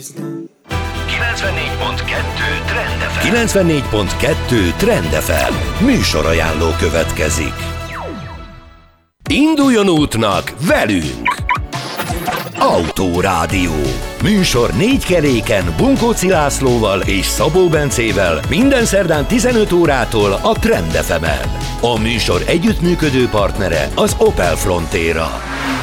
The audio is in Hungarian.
94.2 Trend FM műsorajánló következik. Induljon útnak velünk! Autórádió. Műsor 4 keréken Bunkóci Lászlóval és Szabó Bencével minden szerdán 15 órától a Trend FM-en. A műsor együttműködő partnere az Opel Frontera.